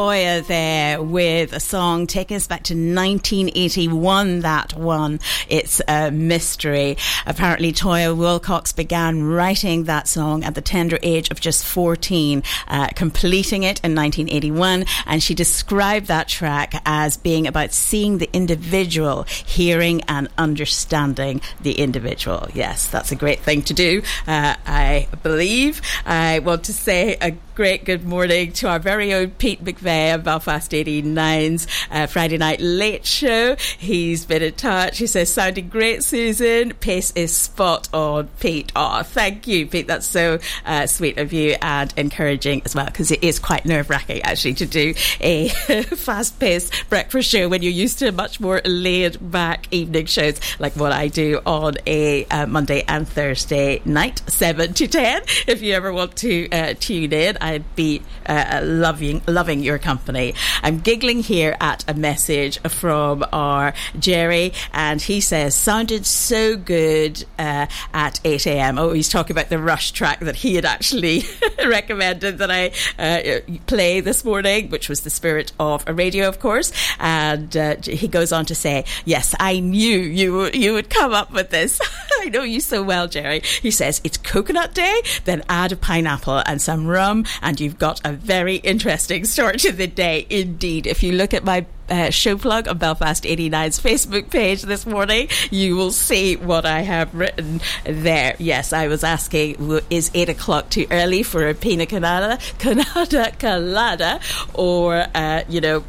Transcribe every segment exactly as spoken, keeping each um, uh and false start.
Toyah there with a song taking us back to nineteen eighty-one, that one. It's a mystery. Apparently Toyah Willcox began writing that song at the tender age of just fourteen, uh, completing it in nineteen eighty-one, and she described that track as being about seeing the individual, hearing and understanding the individual. Yes, that's a great thing to do, uh, I believe. I want to say a great good morning to our very own Pete McVeigh of Belfast eighty-nine's uh, Friday Night Late Show. He's been in touch. He says, sounding great, Susan. Pace is spot on, Pete. Oh, thank you, Pete. That's so uh, sweet of you and encouraging as well, because it is quite nerve-wracking actually to do a fast-paced breakfast show when you're used to much more laid-back evening shows like what I do on a uh, Monday and Thursday night, seven to ten. If you ever want to uh, tune in, I'd be uh, loving loving your company. I'm giggling here at a message from our Jerry, and he says, sounded so good uh, at eight a.m. Oh, he's talking about the Rush track that he had actually recommended that I uh, play this morning, which was The Spirit of a Radio, of course. And uh, he goes on to say, yes, I knew you, you would come up with this. I know you so well, Jerry. He says, it's Coconut Day, then add a pineapple and some rum, and you've got a very interesting start to the day indeed. If you look at my uh, show plug on Belfast eighty-nine's Facebook page this morning, you will see what I have written there. Yes, I was asking, is eight o'clock too early for a pina colada, colada, colada, or, uh, you know,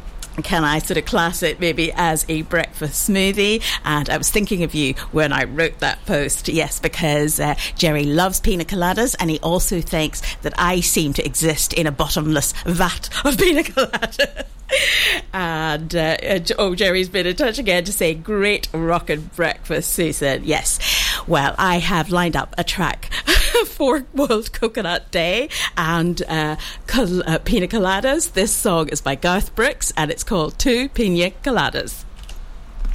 can I sort of class it maybe as a breakfast smoothie? And I was thinking of you when I wrote that post. Yes, because uh, Jerry loves pina coladas, and he also thinks that I seem to exist in a bottomless vat of pina colada. And uh, oh, Jerry's been in touch again to say, great rockin' breakfast, Susan. Yes, well, I have lined up a track for World Coconut Day and uh, col- uh, pina coladas. This song is by Garth Brooks, and it's called Two Pina Coladas.